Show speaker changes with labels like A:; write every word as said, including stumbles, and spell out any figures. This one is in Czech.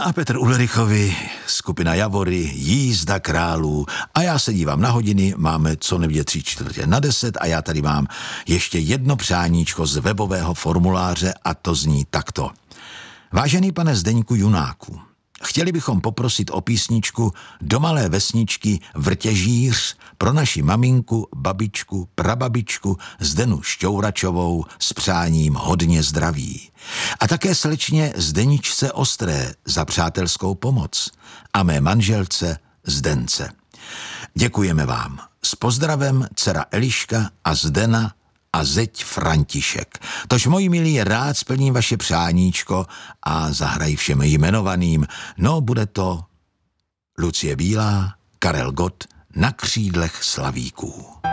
A: a Petr Ulrichovi, skupina Javory, Jízda králů a já se dívám na hodiny, máme co nevědět tři čtvrtě na deset a já tady mám ještě jedno přáníčko z webového formuláře a to zní takto. Vážený pane Zdeňku Junáku, chtěli bychom poprosit o písničku do malé vesničky Vrtěžíř pro naši maminku, babičku, prababičku Zdenu Šťouračovou s přáním hodně zdraví. A také slečně Zdeničce Ostré za přátelskou pomoc a mé manželce Zdence. Děkujeme vám. S pozdravem dcera Eliška a Zdena a zeď František. Tož, moji milí, rád splním vaše přáníčko a zahraj všem jmenovaným. No, bude to Lucie Bílá, Karel Gott na křídlech slavíků.